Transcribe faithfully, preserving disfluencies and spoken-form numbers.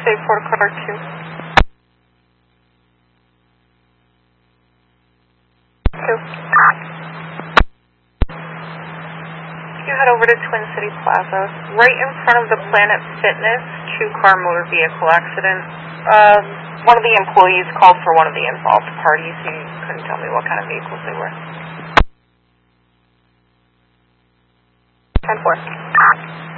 eight four car two. Two. You head over to Twin City Plaza. Right in front of the Planet Fitness, two-car motor vehicle accident. Uh, one of the employees called for one of the involved parties. He couldn't tell me what kind of vehicles they were. ten four.